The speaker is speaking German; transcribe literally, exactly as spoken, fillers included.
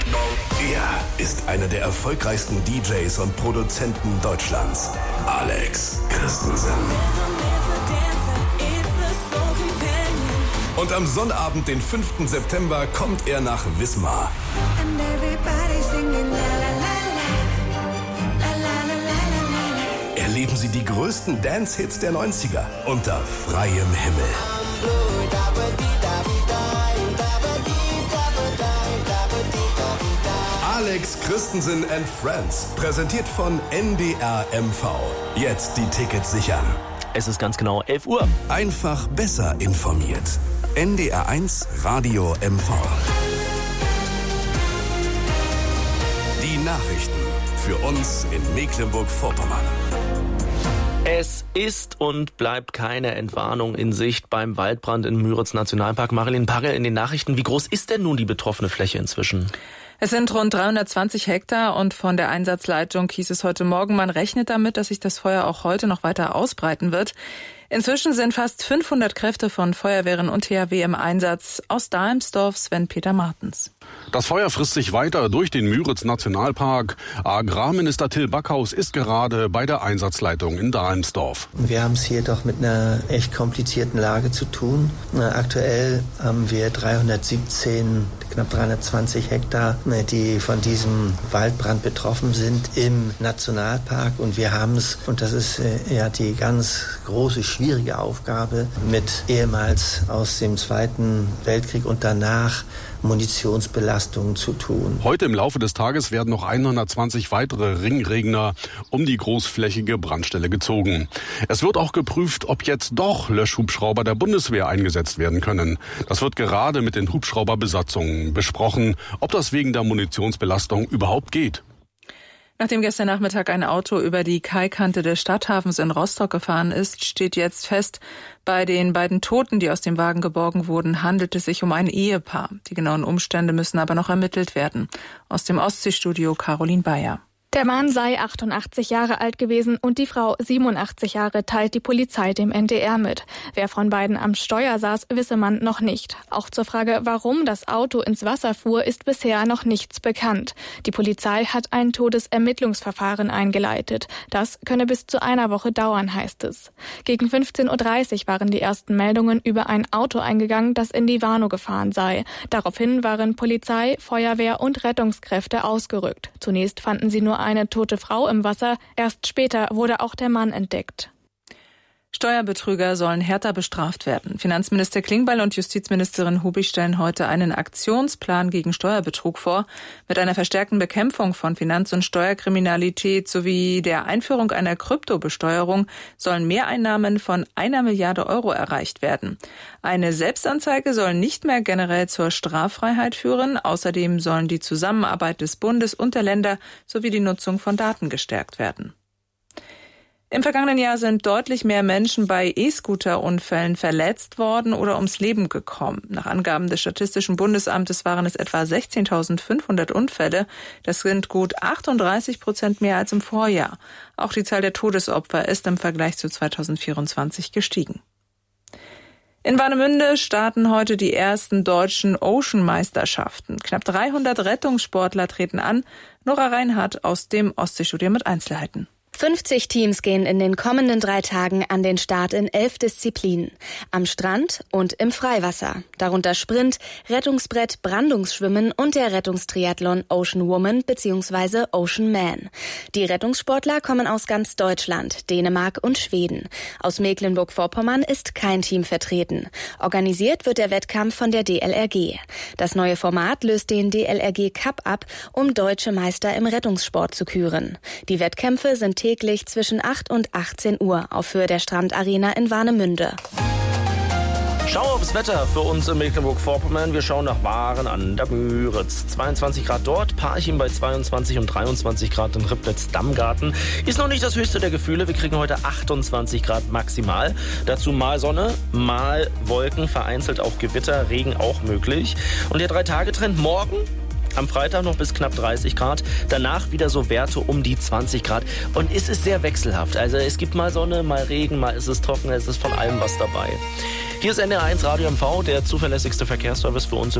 Er ist einer der erfolgreichsten D Js und Produzenten Deutschlands. Alex Christensen. Und am Sonnabend, den fünften September, kommt er nach Wismar. Erleben Sie die größten Dance-Hits der neunziger unter freiem Himmel. Alex Christensen and Friends, präsentiert von N D R M V. Jetzt die Tickets sichern. Es ist ganz genau elf Uhr. Einfach besser informiert. N D R eins Radio M V. Die Nachrichten für uns in Mecklenburg-Vorpommern. Es ist und bleibt keine Entwarnung in Sicht beim Waldbrand im Müritz-Nationalpark. Marilyn Pagel in den Nachrichten. Wie groß ist denn nun die betroffene Fläche inzwischen? Es sind rund dreihundertzwanzig Hektar und von der Einsatzleitung hieß es heute Morgen, man rechnet damit, dass sich das Feuer auch heute noch weiter ausbreiten wird. Inzwischen sind fast fünfhundert Kräfte von Feuerwehren und T H W im Einsatz. Aus Dahlmsdorf Sven-Peter Martens. Das Feuer frisst sich weiter durch den Müritz-Nationalpark. Agrarminister Till Backhaus ist gerade bei der Einsatzleitung in Dahlmsdorf. Wir haben es hier doch mit einer echt komplizierten Lage zu tun. Aktuell haben wir dreihundertsiebzehn, knapp dreihundertzwanzig Hektar, die von diesem Waldbrand betroffen sind im Nationalpark. Und wir haben es, und das ist ja die ganz große, schwierige Aufgabe, mit ehemals aus dem Zweiten Weltkrieg und danach Munitionsbelastungen zu tun. Heute im Laufe des Tages werden noch hundertzwanzig weitere Ringregner um die großflächige Brandstelle gezogen. Es wird auch geprüft, ob jetzt doch Löschhubschrauber der Bundeswehr eingesetzt werden können. Das wird gerade mit den Hubschrauberbesatzungen besprochen, ob das wegen der Munitionsbelastung überhaupt geht. Nachdem gestern Nachmittag ein Auto über die Kaikante des Stadthafens in Rostock gefahren ist, steht jetzt fest, bei den beiden Toten, die aus dem Wagen geborgen wurden, handelt es sich um ein Ehepaar. Die genauen Umstände müssen aber noch ermittelt werden. Aus dem Ostseestudio Caroline Bayer. Der Mann sei achtundachtzig Jahre alt gewesen und die Frau siebenundachtzig Jahre, teilt die Polizei dem N D R mit. Wer von beiden am Steuer saß, wisse man noch nicht. Auch zur Frage, warum das Auto ins Wasser fuhr, ist bisher noch nichts bekannt. Die Polizei hat ein Todesermittlungsverfahren eingeleitet. Das könne bis zu einer Woche dauern, heißt es. Gegen fünfzehn Uhr dreißig waren die ersten Meldungen über ein Auto eingegangen, das in die Warnow gefahren sei. Daraufhin waren Polizei, Feuerwehr und Rettungskräfte ausgerückt. Zunächst fanden sie nur eine tote Frau im Wasser. Erst später wurde auch der Mann entdeckt. Steuerbetrüger sollen härter bestraft werden. Finanzminister Klingbeil und Justizministerin Hubig stellen heute einen Aktionsplan gegen Steuerbetrug vor. Mit einer verstärkten Bekämpfung von Finanz- und Steuerkriminalität sowie der Einführung einer Kryptobesteuerung sollen Mehreinnahmen von einer Milliarde Euro erreicht werden. Eine Selbstanzeige soll nicht mehr generell zur Straffreiheit führen. Außerdem sollen die Zusammenarbeit des Bundes und der Länder sowie die Nutzung von Daten gestärkt werden. Im vergangenen Jahr sind deutlich mehr Menschen bei E-Scooter-Unfällen verletzt worden oder ums Leben gekommen. Nach Angaben des Statistischen Bundesamtes waren es etwa sechzehntausendfünfhundert Unfälle. Das sind gut achtunddreißig Prozent mehr als im Vorjahr. Auch die Zahl der Todesopfer ist im Vergleich zu zweitausendvierundzwanzig gestiegen. In Warnemünde starten heute die ersten deutschen Ocean-Meisterschaften. Knapp dreihundert Rettungssportler treten an. Nora Reinhardt aus dem Ostseestudio mit Einzelheiten. fünfzig Teams gehen in den kommenden drei Tagen an den Start in elf Disziplinen. Am Strand und im Freiwasser. Darunter Sprint, Rettungsbrett, Brandungsschwimmen und der Rettungstriathlon Ocean Woman bzw. Ocean Man. Die Rettungssportler kommen aus ganz Deutschland, Dänemark und Schweden. Aus Mecklenburg-Vorpommern ist kein Team vertreten. Organisiert wird der Wettkampf von der D L R G. Das neue Format löst den D L R G Cup ab, um deutsche Meister im Rettungssport zu küren. Die Wettkämpfe sind täglich zwischen acht und achtzehn Uhr auf Höhe der Strandarena in Warnemünde. Schau aufs Wetter für uns in Mecklenburg-Vorpommern. Wir schauen nach Waren an der Müritz. zweiundzwanzig Grad dort, Parchim bei zweiundzwanzig und dreiundzwanzig Grad in Ribnitz-Dammgarten. Ist noch nicht das höchste der Gefühle. Wir kriegen heute achtundzwanzig Grad maximal. Dazu mal Sonne, mal Wolken, vereinzelt auch Gewitter, Regen auch möglich. Und der Drei-Tage-Trend morgen? Am Freitag noch bis knapp dreißig Grad, danach wieder so Werte um die zwanzig Grad. Und es ist sehr wechselhaft. Also es gibt mal Sonne, mal Regen, mal ist es trocken, es ist von allem was dabei. Hier ist N D R eins Radio M V, der zuverlässigste Verkehrsservice für uns.